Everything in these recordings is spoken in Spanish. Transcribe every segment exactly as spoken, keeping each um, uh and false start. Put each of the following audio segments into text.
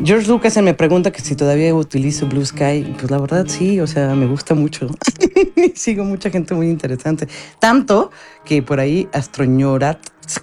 George Lucas me pregunta que si todavía utilizo Blue Sky. Pues la verdad sí, o sea, me gusta mucho. Sigo mucha gente muy interesante. Tanto que por ahí Astroñorat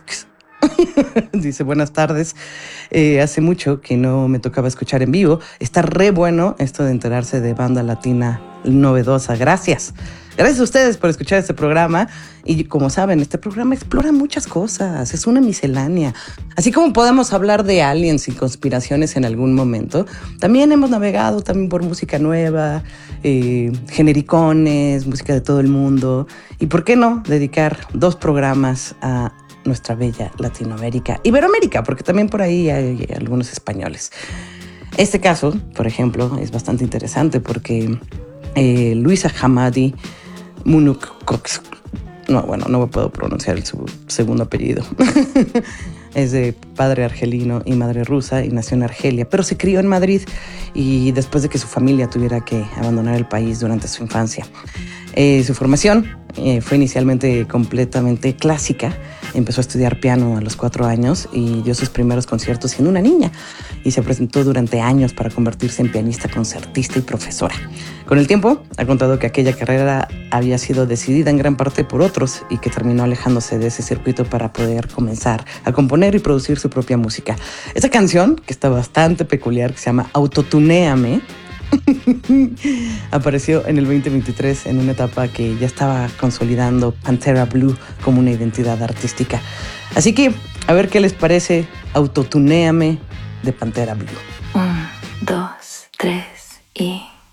dice buenas tardes. Eh, hace mucho que no me tocaba escuchar en vivo. Está re bueno esto de enterarse de banda latina novedosa. Gracias. Gracias a ustedes por escuchar este programa. Y como saben, este programa explora muchas cosas. Es una miscelánea. Así como podemos hablar de aliens y conspiraciones en algún momento, también hemos navegado también por música nueva, eh, genericones, música de todo el mundo. Y por qué no dedicar dos programas a nuestra bella Latinoamérica, Iberoamérica, porque también por ahí hay algunos españoles. Este caso, por ejemplo, es bastante interesante porque eh, Luisa Hamadi Munuk Cox, no, bueno, no puedo pronunciar su segundo apellido. Es de padre argelino y madre rusa y nació en Argelia, pero se crió en Madrid y después de que su familia tuviera que abandonar el país durante su infancia. Eh, su formación eh, fue inicialmente completamente clásica. Empezó a estudiar piano a los cuatro años y dio sus primeros conciertos siendo una niña y se presentó durante años para convertirse en pianista, concertista y profesora. Con el tiempo ha contado que aquella carrera había sido decidida en gran parte por otros y que terminó alejándose de ese circuito para poder comenzar a componer y producir su propia música. Esta canción, que está bastante peculiar, que se llama Autotunéame, apareció en el veinte veintitrés en una etapa que ya estaba consolidando Pantera Blue como una identidad artística. Así que, a ver qué les parece Autotunéame de Pantera Blue.